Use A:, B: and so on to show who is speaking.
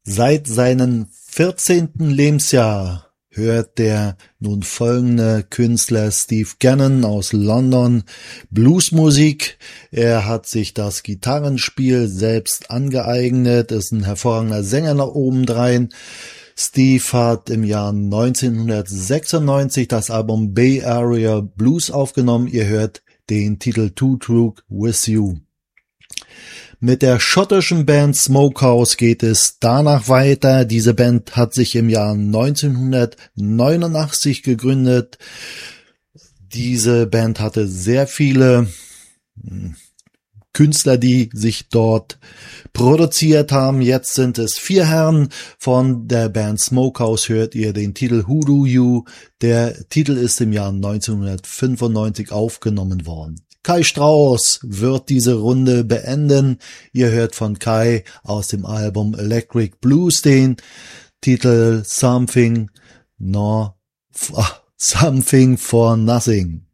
A: Seit seinem 14. Lebensjahr hört der nun folgende Künstler Steve Gannon aus London Bluesmusik. Er hat sich das Gitarrenspiel selbst angeeignet, ist ein hervorragender Sänger nach obendrein. Steve hat im Jahr 1996 das Album Bay Area Blues aufgenommen. Ihr hört den Titel To True With You. Mit der schottischen Band Smokehouse geht es danach weiter. Diese Band hat sich im Jahr 1989 gegründet. Diese Band hatte sehr viele Künstler, die sich dort produziert haben. Jetzt sind es 4 Herren. Von der Band Smokehouse hört ihr den Titel Who Do You. Der Titel ist im Jahr 1995 aufgenommen worden. Kai Strauss wird diese Runde beenden. Ihr hört von Kai aus dem Album Electric Blues den Titel Something for Nothing.